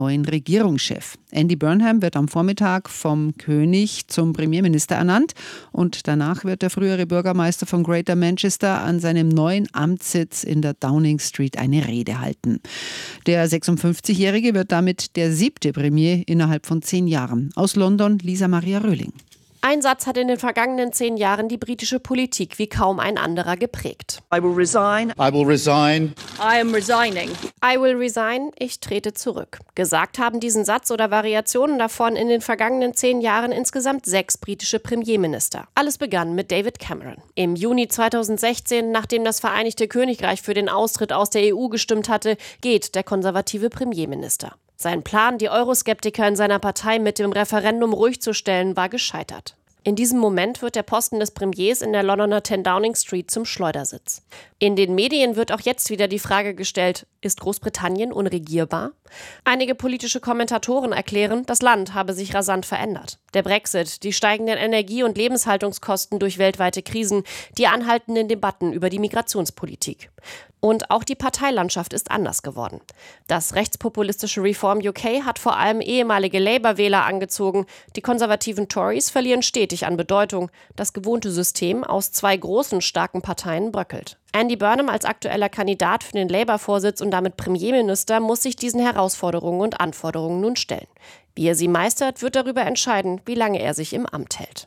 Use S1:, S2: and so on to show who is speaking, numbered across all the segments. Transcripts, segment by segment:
S1: neuen Regierungschef. Andy Burnham wird am Vormittag vom König zum Premierminister ernannt und danach wird der frühere Bürgermeister von Greater Manchester an seinem neuen Amtssitz in der Downing Street eine Rede halten. Der 56-Jährige wird damit der 7. Premier innerhalb von 10 Jahren. Aus London, Lisa Maria Röhling.
S2: Ein Satz hat in den vergangenen 10 Jahren die britische Politik wie kaum ein anderer geprägt.
S3: I will resign.
S4: I will resign.
S3: I am resigning.
S2: I will resign, ich trete zurück. Gesagt haben diesen Satz oder Variationen davon in den vergangenen 10 Jahren insgesamt 6 britische Premierminister. Alles begann mit David Cameron. Im Juni 2016, nachdem das Vereinigte Königreich für den Austritt aus der EU gestimmt hatte, geht der konservative Premierminister. Sein Plan, die Euroskeptiker in seiner Partei mit dem Referendum ruhig zu stellen, war gescheitert. In diesem Moment wird der Posten des Premiers in der Londoner 10 Downing Street zum Schleudersitz. In den Medien wird auch jetzt wieder die Frage gestellt, ist Großbritannien unregierbar? Einige politische Kommentatoren erklären, das Land habe sich rasant verändert. Der Brexit, die steigenden Energie- und Lebenshaltungskosten durch weltweite Krisen, die anhaltenden Debatten über die Migrationspolitik. Und auch die Parteilandschaft ist anders geworden. Das rechtspopulistische Reform UK hat vor allem ehemalige Labour-Wähler angezogen. Die konservativen Tories verlieren stetig an Bedeutung. Das gewohnte System aus 2 großen, starken Parteien bröckelt. Andy Burnham als aktueller Kandidat für den Labour-Vorsitz und damit Premierminister muss sich diesen Herausforderungen und Anforderungen nun stellen. Wie er sie meistert, wird darüber entscheiden, wie lange er sich im Amt hält.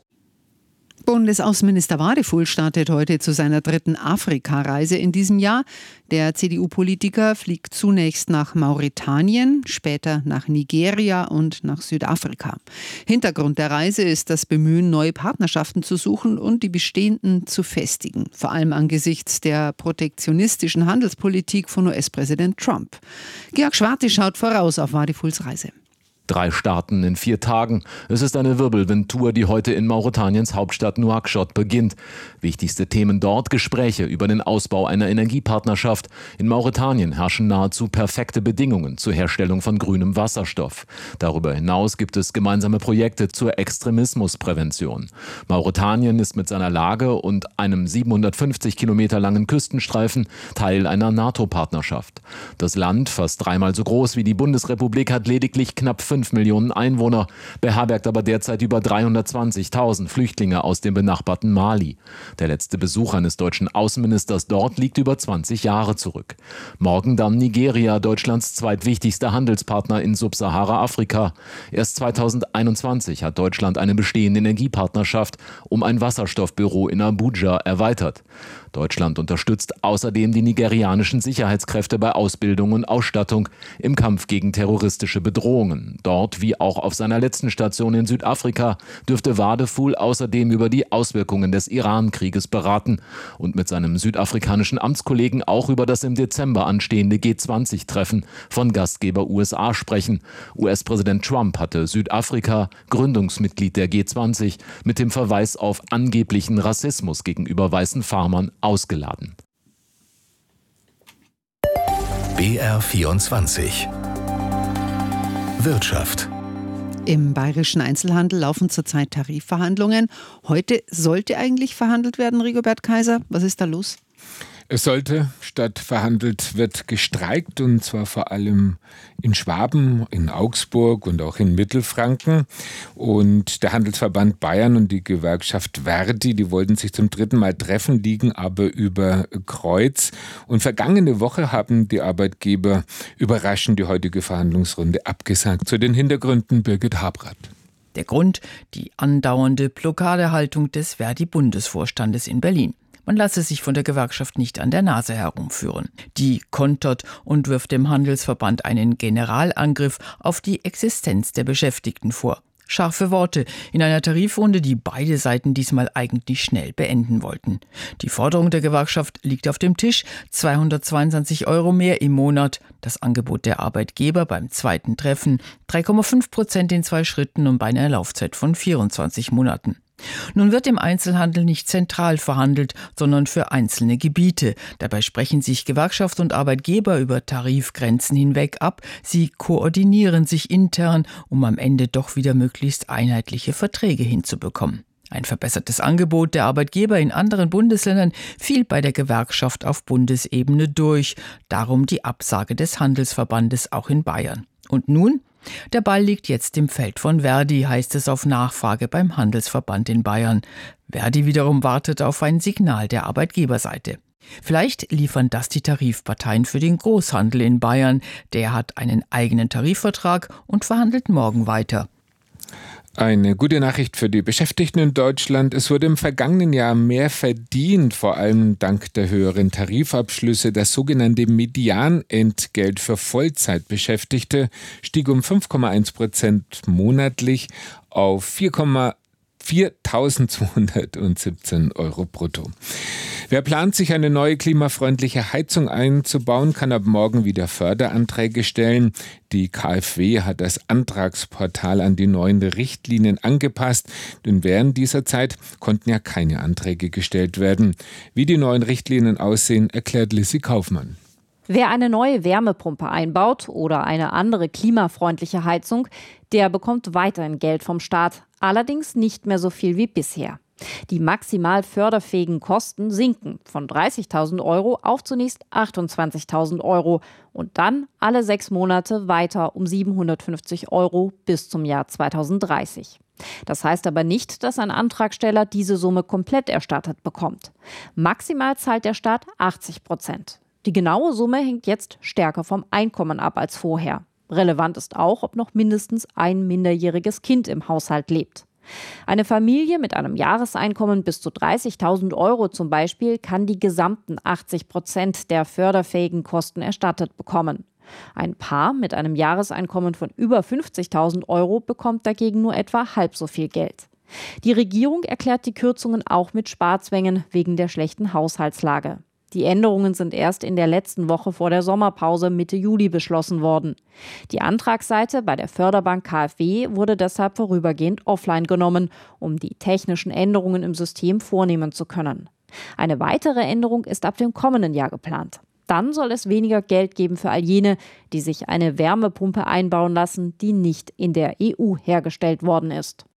S1: Bundesaußenminister Wadefuhl startet heute zu seiner 3. Afrika-Reise in diesem Jahr. Der CDU-Politiker fliegt zunächst nach Mauretanien, später nach Nigeria und nach Südafrika. Hintergrund der Reise ist das Bemühen, neue Partnerschaften zu suchen und die bestehenden zu festigen. Vor allem angesichts der protektionistischen Handelspolitik von US-Präsident Trump. Georg Schwarte schaut voraus auf Wadefuhls Reise.
S5: 3 Staaten in 4 Tagen. Es ist eine Wirbelwindtour, die heute in Mauretaniens Hauptstadt Nouakchott beginnt. Wichtigste Themen dort: Gespräche über den Ausbau einer Energiepartnerschaft. In Mauretanien herrschen nahezu perfekte Bedingungen zur Herstellung von grünem Wasserstoff. Darüber hinaus gibt es gemeinsame Projekte zur Extremismusprävention. Mauretanien ist mit seiner Lage und einem 750 Kilometer langen Küstenstreifen Teil einer NATO-Partnerschaft. Das Land, fast 3-mal so groß wie die Bundesrepublik, hat lediglich knapp 5 Millionen Einwohner, beherbergt aber derzeit über 320.000 Flüchtlinge aus dem benachbarten Mali. Der letzte Besuch eines deutschen Außenministers dort liegt über 20 Jahre zurück. Morgen dann Nigeria, Deutschlands zweitwichtigster Handelspartner in Subsahara-Afrika. Erst 2021 hat Deutschland eine bestehende Energiepartnerschaft um ein Wasserstoffbüro in Abuja erweitert. Deutschland unterstützt außerdem die nigerianischen Sicherheitskräfte bei Ausbildung und Ausstattung im Kampf gegen terroristische Bedrohungen. Dort, wie auch auf seiner letzten Station in Südafrika, dürfte Wadefuhl außerdem über die Auswirkungen des Iran-Krieges beraten und mit seinem südafrikanischen Amtskollegen auch über das im Dezember anstehende G20-Treffen von Gastgeber USA sprechen. US-Präsident Trump hatte Südafrika, Gründungsmitglied der G20, mit dem Verweis auf angeblichen Rassismus gegenüber weißen Farmern ausgeladen.
S6: BR24 Wirtschaft.
S1: Im bayerischen Einzelhandel laufen zurzeit Tarifverhandlungen. Heute sollte eigentlich verhandelt werden, Rigobert Kaiser. Was ist da los?
S7: Es sollte, statt verhandelt wird gestreikt, und zwar vor allem in Schwaben, in Augsburg und auch in Mittelfranken. Und der Handelsverband Bayern und die Gewerkschaft Verdi, die wollten sich zum 3. Mal treffen, liegen aber über Kreuz. Und vergangene Woche haben die Arbeitgeber überraschend die heutige Verhandlungsrunde abgesagt. Zu den Hintergründen Birgit Habrath.
S8: Der Grund: die andauernde Blockadehaltung des Verdi-Bundesvorstandes in Berlin. Man lasse sich von der Gewerkschaft nicht an der Nase herumführen. Die kontert und wirft dem Handelsverband einen Generalangriff auf die Existenz der Beschäftigten vor. Scharfe Worte in einer Tarifrunde, die beide Seiten diesmal eigentlich schnell beenden wollten. Die Forderung der Gewerkschaft liegt auf dem Tisch: 222 € mehr im Monat. Das Angebot der Arbeitgeber beim zweiten Treffen: 3,5% in 2 Schritten und bei einer Laufzeit von 24 Monaten. Nun wird im Einzelhandel nicht zentral verhandelt, sondern für einzelne Gebiete. Dabei sprechen sich Gewerkschaft und Arbeitgeber über Tarifgrenzen hinweg ab. Sie koordinieren sich intern, um am Ende doch wieder möglichst einheitliche Verträge hinzubekommen. Ein verbessertes Angebot der Arbeitgeber in anderen Bundesländern fiel bei der Gewerkschaft auf Bundesebene durch. Darum die Absage des Handelsverbandes auch in Bayern. Und nun? Der Ball liegt jetzt im Feld von Verdi, heißt es auf Nachfrage beim Handelsverband in Bayern. Verdi wiederum wartet auf ein Signal der Arbeitgeberseite. Vielleicht liefern das die Tarifparteien für den Großhandel in Bayern. Der hat einen eigenen Tarifvertrag und verhandelt morgen weiter.
S7: Eine gute Nachricht für die Beschäftigten in Deutschland. Es wurde im vergangenen Jahr mehr verdient, vor allem dank der höheren Tarifabschlüsse. Das sogenannte Medianentgelt für Vollzeitbeschäftigte stieg um 5,1% monatlich auf 4.217 € brutto. Wer plant, sich eine neue klimafreundliche Heizung einzubauen, kann ab morgen wieder Förderanträge stellen. Die KfW hat das Antragsportal an die neuen Richtlinien angepasst, denn während dieser Zeit konnten ja keine Anträge gestellt werden. Wie die neuen Richtlinien aussehen, erklärt Lissy Kaufmann.
S4: Wer eine neue Wärmepumpe einbaut oder eine andere klimafreundliche Heizung, der bekommt weiterhin Geld vom Staat, allerdings nicht mehr so viel wie bisher. Die maximal förderfähigen Kosten sinken von 30.000 € auf zunächst 28.000 € und dann alle 6 Monate weiter um 750 € bis zum Jahr 2030. Das heißt aber nicht, dass ein Antragsteller diese Summe komplett erstattet bekommt. Maximal zahlt der Staat 80%. Die genaue Summe hängt jetzt stärker vom Einkommen ab als vorher. Relevant ist auch, ob noch mindestens ein minderjähriges Kind im Haushalt lebt. Eine Familie mit einem Jahreseinkommen bis zu 30.000 € zum Beispiel kann die gesamten 80% der förderfähigen Kosten erstattet bekommen. Ein Paar mit einem Jahreseinkommen von über 50.000 € bekommt dagegen nur etwa halb so viel Geld. Die Regierung erklärt die Kürzungen auch mit Sparzwängen wegen der schlechten Haushaltslage. Die Änderungen sind erst in der letzten Woche vor der Sommerpause Mitte Juli beschlossen worden. Die Antragsseite bei der Förderbank KfW wurde deshalb vorübergehend offline genommen, um die technischen Änderungen im System vornehmen zu können. Eine weitere Änderung ist ab dem kommenden Jahr geplant. Dann soll es weniger Geld geben für all jene, die sich eine Wärmepumpe einbauen lassen, die nicht in der EU hergestellt worden ist.